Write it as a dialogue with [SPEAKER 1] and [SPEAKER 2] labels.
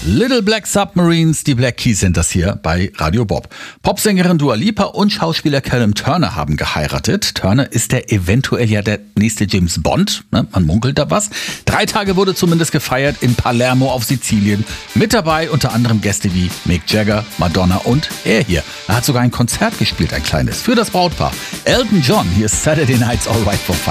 [SPEAKER 1] Little Black Submarines, die Black Keys sind das hier bei Radio Bob. Popsängerin Dua Lipa und Schauspieler Callum Turner haben geheiratet. Turner ist eventuell der nächste James Bond. Ne? Man munkelt da was. 3 Tage wurde zumindest gefeiert in Palermo auf Sizilien. Mit dabei unter anderem Gäste wie Mick Jagger, Madonna und er hier. Er hat sogar ein Konzert gespielt, ein kleines, für das Brautpaar. Elton John, hier ist Saturday Night's All Right for Five.